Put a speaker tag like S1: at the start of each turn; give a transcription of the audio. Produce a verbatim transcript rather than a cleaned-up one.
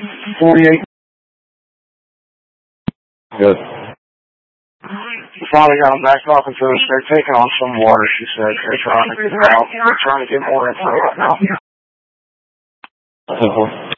S1: forty-eight.
S2: Good.
S1: We finally got them back talking to us. They're taking on some water, she said. They're trying to get out. They're trying to get more info right now.